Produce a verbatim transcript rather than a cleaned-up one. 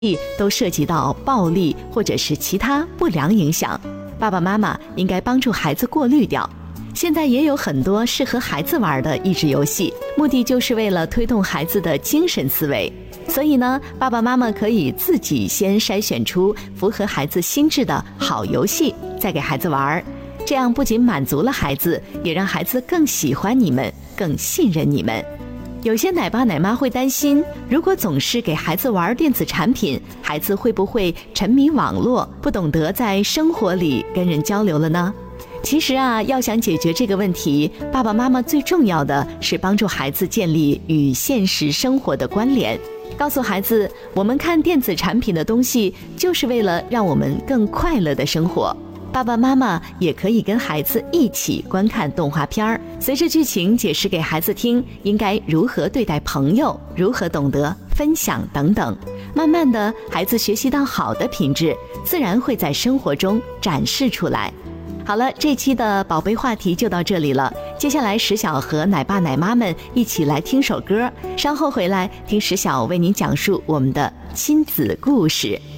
都涉及到暴力或者是其他不良影响，爸爸妈妈应该帮助孩子过滤掉。现在也有很多适合孩子玩的益智游戏，目的就是为了推动孩子的精神思维。所以呢，爸爸妈妈可以自己先筛选出符合孩子心智的好游戏，再给孩子玩。这样不仅满足了孩子，也让孩子更喜欢你们，更信任你们。有些奶爸奶妈会担心，如果总是给孩子玩电子产品，孩子会不会沉迷网络，不懂得在生活里跟人交流了呢？其实啊，要想解决这个问题，爸爸妈妈最重要的是帮助孩子建立与现实生活的关联，告诉孩子，我们看电子产品的东西，就是为了让我们更快乐的生活。爸爸妈妈也可以跟孩子一起观看动画片儿，随着剧情解释给孩子听应该如何对待朋友，如何懂得分享等等。慢慢的，孩子学习到好的品质，自然会在生活中展示出来。好了，这期的宝贝话题就到这里了。接下来石小和奶爸奶妈们一起来听首歌，稍后回来听石小为您讲述我们的亲子故事。